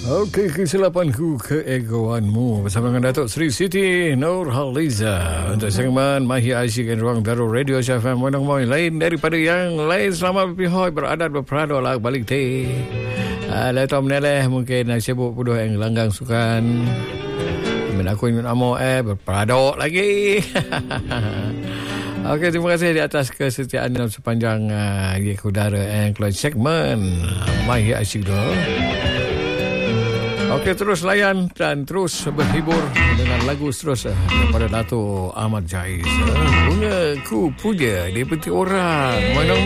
Okey, kesilapanku keegoanmu bersama dengan Datuk Sri Siti Nurhaliza untuk segmen Mahir Asyik dan Ruang Baru Radio SFM. Mohon lain daripada yang lain. Selamat berpihak beradat berperada lah balik teh. Letom neleh mungkin sibuk puduh yang langgang sukan. Aku ingin amo berperada lagi. Okey, terima kasih di atas kesetiaan dalam sepanjang udara and segmen Mahir Asyik dah. Okey, terus layan dan terus berhibur dengan lagu terus daripada Dato' Ahmad Jaiz. Bunga ku puja di peti orang.